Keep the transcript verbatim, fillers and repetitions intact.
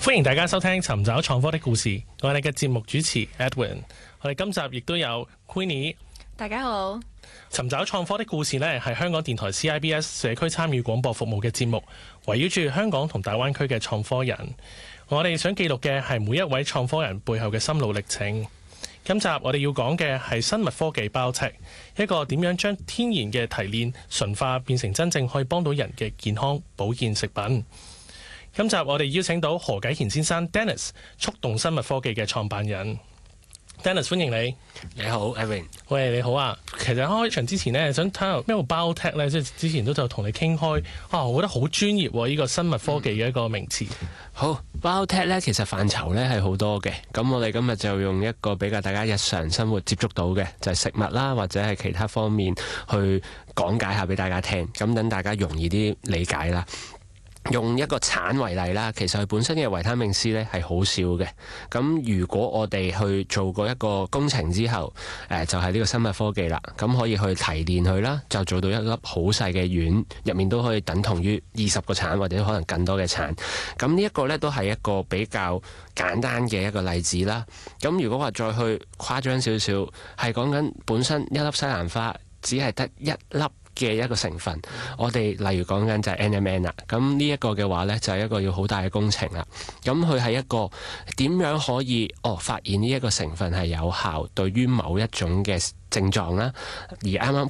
歡迎大家收聽尋找創科的故事，我係你嘅節目主持 Edwin。我哋今集亦都有 Queenie。 大家好。 尋找創科的故事呢，係香港電台 C I B S 社區參與廣播服務嘅節目，圍繞住香港同大灣區嘅創科人。我哋想記錄嘅係每一位創科人背後嘅心路歷程。今集我哋要講嘅係生物科技 Biotech， 一個點樣將天然嘅提煉純化變成真正可以幫到人嘅健康保健食品。今集我哋邀請到何啟賢先生 Dennis， 速動生物科技嘅創辦人。Dennis， 歡迎你。 你好 Evan。 喂，你好啊。其實開場之前呢，想睇下咩叫 Biotech 咧，即係之前都就同你傾開啊，我覺得好專業喎，呢個生物科技嘅一個名詞。 嗯、好 Biotech 咧，其實範疇咧係好多嘅。咁我哋今日就用一個比較大家日常生活接觸到嘅，就係、是、食物啦，或者係其他方面去講解下俾大家聽，咁等大家容易啲理解啦。用一個橙為例啦，其實佢本身嘅維他命 C 咧係好少嘅。咁如果我哋去做過一個工程之後，誒就係呢個生物科技啦。咁可以去提煉佢啦，就做到一粒好細嘅丸，入面都可以等同於二十個橙或者可能更多嘅橙。咁呢一個咧都係一個比較簡單嘅一個例子啦。咁如果話再去誇張少少，係講緊本身一粒西蘭花只係得一粒嘅一個成分，我哋例如講緊就係 N M N 啦，咁呢一個嘅話呢，就係一個要好大嘅工程啦。咁佢係一個點樣可以哦發現呢一個成分係有效對於某一種嘅症狀啦，而啱啱